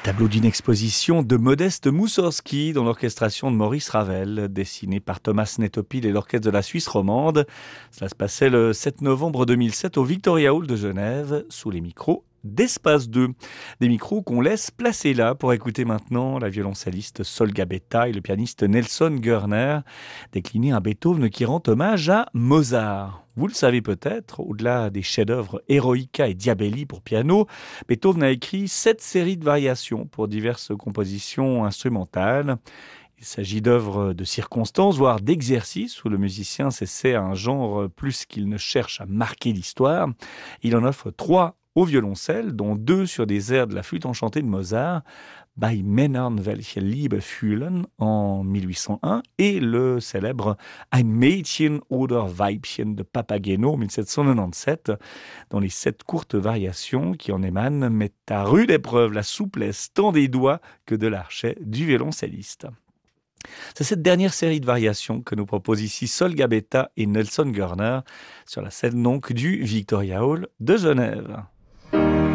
Tableau d'une exposition de Modeste Moussorgsky dans l'orchestration de Maurice Ravel, dessiné par Thomas Netopil et l'orchestre de la Suisse romande. Cela se passait le 7 novembre 2007 au Victoria Hall de Genève, sous les micros d'Espace 2. Des micros qu'on laisse placer là pour écouter maintenant la violoncelliste Sol Gabetta et le pianiste Nelson Görner décliner un Beethoven qui rend hommage à Mozart. Vous le savez peut-être, au-delà des chefs-d'œuvre Eroica et Diabelli pour piano, Beethoven a écrit 7 séries de variations pour diverses compositions instrumentales. Il s'agit d'œuvres de circonstances, voire d'exercices, où le musicien s'essaie à un genre plus qu'il ne cherche à marquer l'histoire. Il en offre 3 au violoncelle, dont 2 sur des airs de la flûte enchantée de Mozart, Bei Männern welche Liebe fühlen en 1801 et le célèbre Ein Mädchen oder Weibchen de Papageno en 1797, dont les 7 courtes variations qui en émanent mettent à rude épreuve la souplesse tant des doigts que de l'archet du violoncelliste. C'est cette dernière série de variations que nous proposent ici Sol Gabetta et Nelson Görner sur la scène donc du Victoria Hall de Genève.